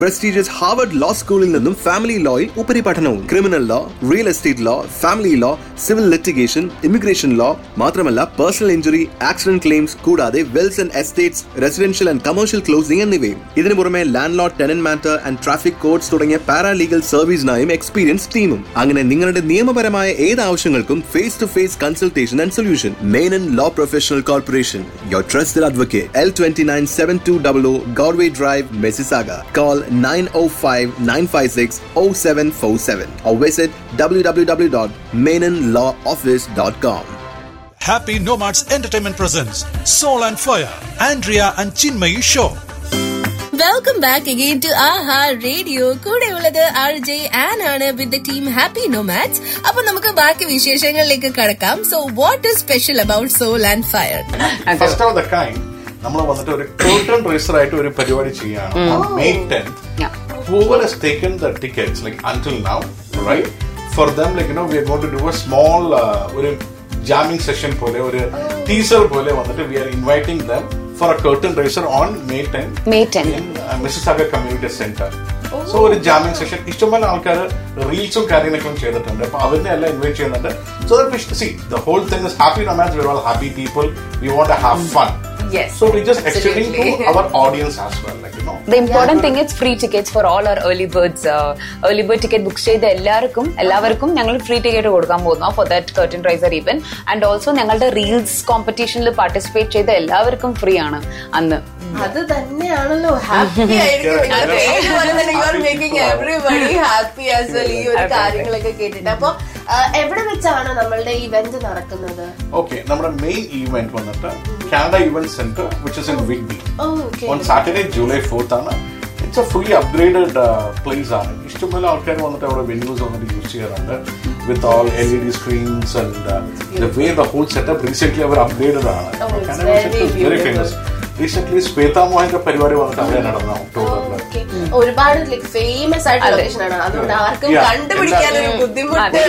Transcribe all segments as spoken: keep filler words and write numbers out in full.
prestigious Harvard Law School il ninnum family law il upari പഠനവും criminal law, real estate law, family law, civil litigation, immigration law മാത്രമല്ല personal injury, accident claims കൂടാതെ wills and estates, residential and commercial closing എന്നിവയും. ഇതിനു പുറമെ landlord, tenant matter and traffic courts തുടങ്ങിയ paralegal സർവീസിനായും experience ടീമും. അങ്ങനെ നിങ്ങളുടെ നിയമപരമായ ഏത് ആവശ്യങ്ങൾക്കും face to face consultation and solution. Menon Law Professional Corporation, your trusted advocate. L twenty-nine seventy-two hundred Galway Drive, Mississauga. Call nine oh five, nine five six, oh seven four seven or visit w w w dot menon law office dot com. Happy Nomads Entertainment presents Soul and Fire, Andrea and Chinmayi Show. Welcome back again to Aha Radio. Kude ullathu R J Ann aanu with the team Happy Nomads. appo namukku baaki visheshangalilekku kadakam. So what is special about Soul and Fire? First of the kind, നമ്മൾ വന്നിട്ട് ഒരു curtain raiser ആയിട്ട് ഒരു പരിപാടി ചെയ്യാണ് May tenth. Whoever has taken the tickets like until now, right? For them, like you know, we are going to do a small uh, ഒരു jamming session പോലെ ഒരു teaser പോലെ വന്നിട്ട് we are inviting them for a curtain raiser on May tenth. May tenth in uh, Mississauga Community Center. So ഒരു jamming session ഇഷ്ടംപോലെ ആൾക്കാർ റീൽസും കാര്യങ്ങളൊക്കെ ചെയ്തിട്ടുണ്ട്. അപ്പൊ അവരെ എല്ലാം ഇൻവൈറ്റ് ചെയ്യുന്നുണ്ട്. So that C the whole thing is happy nomads. V are all happy people. We want to have fun. Yes. So we just extending to our audience as well, like you know. The important yeah. thing is free tickets for all our early birds. Uh, early bird ticket book ചെയ്ത എല്ലാവർക്കും എല്ലാവർക്കും ഞങ്ങൾ free ticket കൊടുക്കാൻ പോകുന്നു for that curtain raiser event. And also ഞങ്ങളുടെ reels കോമ്പറ്റീഷനിൽ participate ചെയ്ത എല്ലാവർക്കും free ആണ് അന്ന്. അത് തന്നെയാണല്ലോ ഹാപ്പി ആയിരിക്കും. എവറിബഡി ഹാപ്പി ആസ് വെൽ ഈ ഒരു കാര്യങ്ങളൊക്കെ കേട്ടിട്ട്. അപ്പൊ എവിടെ വെച്ചാണ് നമ്മളുടെ ഇവന്റ് നടക്കുന്നത്? ഓക്കെ, നമ്മുടെ മെയിൻ ഇവന്റ് വന്നിട്ട് Canada event centre which is in Whitby. on Saturday July fourth ആണ്. It's a fully upgraded uh, place ആണ്. ഇഷ്ടംപോലെ ആൾക്കാർ വന്നിട്ട് അവിടെ വെന്യൂസ് വന്നിട്ട് യൂസ് ചെയ്യാറുണ്ട് with all L E D screens and uh, the way the whole setup recently our upgraded ആണ്. Canada is very famous. Recently Shweta മോഹന്റെ പരിപാടി വന്നിട്ട് അവിടെ നടന്ന ഒക്ടോബറിൽ. ഒരുപാട് ഫേമസ് ആയിട്ടുള്ള ലൊക്കേഷൻ ആണ്. അതുകൊണ്ട് ആർക്കും കണ്ടുപിടിക്കാൻ ഒരു ബുദ്ധിമുട്ട്.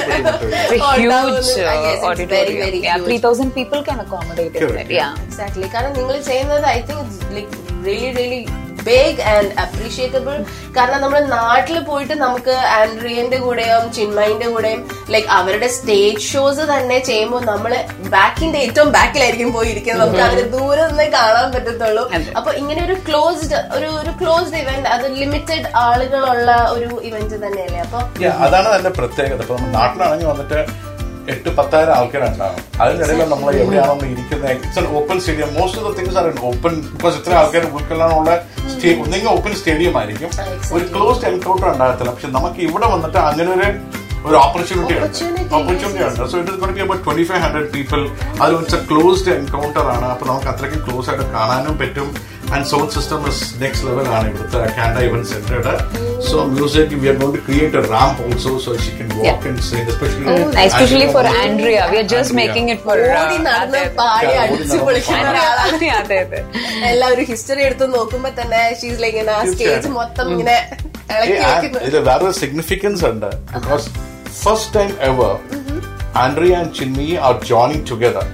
three thousand people can accommodate it. Yeah, exactly. കാരണം നിങ്ങൾ ചെയ്യുന്നത് I think it's like really really big and appreciable. കാരണം നമ്മുടെ നാട്ടിൽ പോയിട്ട് നമുക്ക് ആൻഡ്രിയന്റെ കൂടെയും ചിന്മയിന്റെ കൂടെയും ലൈക്ക് അവരുടെ സ്റ്റേജ് ഷോസ് തന്നെ ചെയ്യുമ്പോൾ നമ്മള് ബാക്കിന്റെ ഏറ്റവും ബാക്കിലായിരിക്കും പോയിരിക്കുന്നത്. നമുക്ക് അവരെ ദൂരെ നിന്നേ കാണാൻ പറ്റത്തുള്ളൂ. അപ്പൊ ഇങ്ങനെ ഒരു ക്ലോസ്ഡ് ഒരു ഒരു ക്ലോസ്ഡ് ഇവന്റ്, അത് ലിമിറ്റഡ് ആളുകളുള്ള ഒരു ഇവന്റ് തന്നെയല്ലേ? അപ്പൊ അതാണ് അതിന്റെ പ്രത്യേകത. ഇപ്പൊ നാട്ടിലാണെങ്കിൽ വന്നിട്ട് എട്ട് പത്തായിരം ആൾക്കാരുണ്ടാവും. അതിനിടയിൽ നമ്മൾ എവിടെയാണോ ഇരിക്കുന്നത്, it's an open stadium. Most of the things are open because ഇത്ര ആൾക്കാർ ഉൾക്കൊള്ളാനുള്ള ഒന്നെങ്കിൽ ഓപ്പൺ സ്റ്റേഡിയം ആയിരിക്കും. ഒരു ക്ലോസ്ഡ് എൻകൗണ്ടർ ഉണ്ടാകത്തില്ല. പക്ഷെ നമുക്ക് ഇവിടെ വന്നിട്ട് അങ്ങനെ ഒരു ഒരു ഓപ്പർച്യൂണിറ്റി ഉണ്ട് ഓപ്പർച്യൂണിറ്റി ഉണ്ട് so it is going to B about twenty five hundred people. അത് ഇറ്റ്സ് എ ക്ലോസ്ഡ് എൻകൗണ്ടർ ആണ്. അപ്പൊ നമുക്ക് അത്രയ്ക്ക് ക്ലോസ് ആയിട്ട് കാണാനും പറ്റും. And sound system is next level ആണ് ഇവിടുത്തെ Canada event സെന്ററുടെ. So music V are going to create A ramp also so Xi can walk and sing, especially especially for Andrea. V are just making it for ഓടി നടന്ന് പാടി അടിച്ചു പൊളിക്കുന്ന ആളാണ്. അതെ അതെ, എല്ലാവരും ഹിസ്റ്ററി എടുത്ത് നോക്കുമ്പോ തന്നെ ഷീസ് ലൈക്ക് ഇങ്ങനെ ആ സ്റ്റേജ് മൊത്തം ഇങ്ങനെ ഇളക്കി വെക്കുന്നു. ഇത് വേറെ സിഗ്നിഫിക്കൻസ് ഉണ്ട്. Because first time ever mm-hmm. Andrea and Chinmayi are joining together.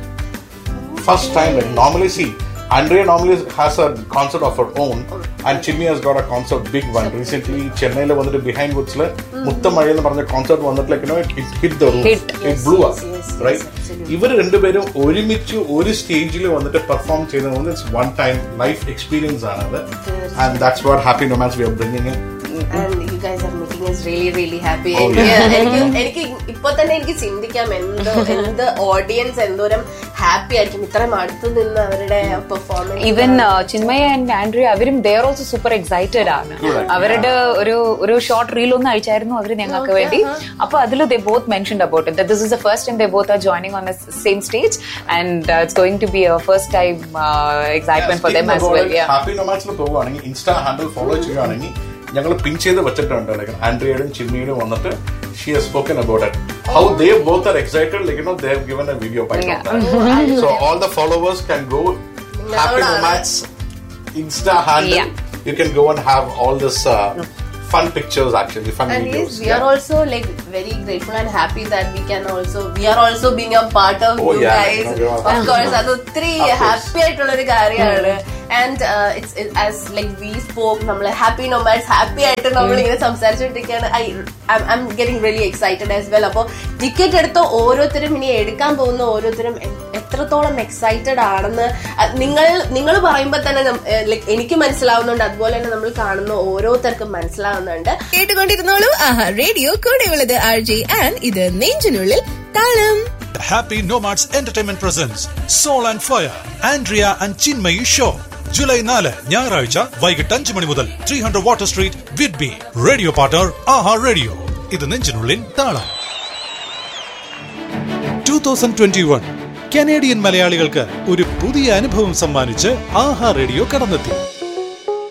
First okay. time, like normally see Andrea normally has a concert of her own okay. and Chinmayi has got a concert, big one. Recently Chennai la vandu behind woods la Muttamazhi ennu parna concert vandu like you know it, it hit the roof. Hit. It yes, blew yes, up yes, right. ഇവർ രണ്ടുപേരും ഒരുമിച്ച് ഒരു സ്റ്റേജിൽ വന്നിട്ട് perform ചെയ്തത് it's one time life experience ആണത്. And that's what happy nomads V R bringing in. And you guys are making us really really happy. എനിക്ക് ഇപ്പൊ തന്നെ എനിക്ക് ചിന്തിക്കാം എന്തോ എന്ത് ഓഡിയൻസ് എന്തോരം ഹാപ്പി ആയിരിക്കും ഇത്രയും അടുത്ത് നിന്ന് അവരുടെ performance. Even Chinmaya and Andrea അവരും they are also super excited ആണ്. അവരുടെ ഒരു ഒരു ഷോർട്ട് റീൽ ഒന്ന് അയച്ചായിരുന്നു അവര് ഞങ്ങൾക്ക് വേണ്ടി. അപ്പൊ അതിൽ ദേ both mentioned about it. This is the first time they both are joining on the same stage and it's going to B A first time excitement for them as well. Happy നൊമാഡ്സിൽ പോകുവാണെങ്കിൽ insta handle follow ചെയ്യുകയാണെങ്കിൽ ഞങ്ങൾ പിൻ ചെയ്ത് വെച്ചിട്ടുണ്ട്. Like ആൻഡ്രിയയുടെയും ചിന്മയുടെയും വന്നിട്ട് she has spoken about it, how they both are excited, like you know they have given a video by yeah. that. So all the followers can go Happy Nomads Insta handle. Yeah. You can go and have all this uh, fun pictures, actually fun and videos. Yes, we yeah. are also like very grateful and happy that we can also we are also being a part of oh, you yeah, guys. No, of course, adu three happy ആയിട്ടുള്ള ഒരു കാര്യമാണ്. And it's as like we spoke നമ്മൾ happy nomads happy ആയിട്ട് നമ്മൾ ഇങ്ങനെ സംസാരിച്ചുകൊണ്ടിരിക്കുകയാണ്. I I am getting really excited as well. അപ്പോൾ ticket എടുത്ത ഓരോരുത്തരും ഇനി എടുക്കാൻ പോകുന്ന ഓരോരുത്തരും എത്രത്തോളം എക്സൈറ്റഡ് ആണെന്ന് നിങ്ങൾ നിങ്ങൾ പറയുമ്പോൾ തന്നെ ലൈക് എനിക്ക് മനസ്സിലാവുന്നുണ്ട്, അതുപോലെ തന്നെ നമ്മൾ കാണുന്ന ഓരോരുത്തർക്കും മനസ്സിലാവുന്നുണ്ട്. കേട്ടുകൊണ്ടിരുന്നോളൂ ആഹാ റേഡിയോ. കൂടെയുള്ളത് ആർ ജെ ആൻ. ഇത് നെഞ്ചിനുള്ളിൽ താളം. Happy Nomads Entertainment presents Soul and Fire, Andrea and Chinmayi Show. July നാല് ഞായറാഴ്ച വൈകിട്ട് അഞ്ച് മണി മുതൽ three hundred water street Whidbey. Radio partner ആഹാ റേഡിയോ. ഇത് നെഞ്ചിനുള്ളിൽ താളം. Two thousand twenty one Canadian മലയാളികൾക്ക് ഒരു പുതിയ അനുഭവം സമ്മാനിച്ച് ആഹാ റേഡിയോ കടന്നെത്തി.